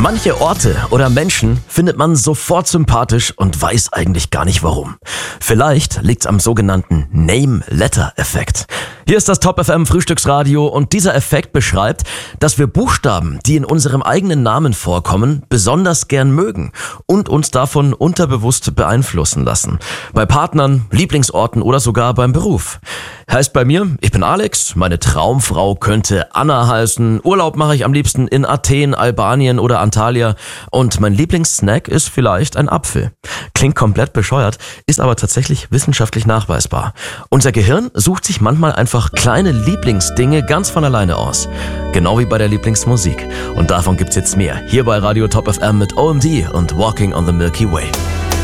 Manche Orte oder Menschen findet man sofort sympathisch und weiß eigentlich gar nicht warum. Vielleicht liegt's am sogenannten Name-Letter-Effekt. Hier ist das Top FM Frühstücksradio und dieser Effekt beschreibt, dass wir Buchstaben, die in unserem eigenen Namen vorkommen, besonders gern mögen und uns davon unterbewusst beeinflussen lassen. Bei Partnern, Lieblingsorten oder sogar beim Beruf. Heißt bei mir, ich bin Alex, meine Traumfrau könnte Anna heißen, Urlaub mache ich am liebsten in Athen, Albanien oder Antalya und mein Lieblingssnack ist vielleicht ein Apfel. Klingt komplett bescheuert, ist aber tatsächlich wissenschaftlich nachweisbar. Unser Gehirn sucht sich manchmal einfach kleine Lieblingsdinge ganz von alleine aus. Genau wie bei der Lieblingsmusik. Und davon gibt's jetzt mehr. Hier bei Radio Top FM mit OMD und Walking on the Milky Way.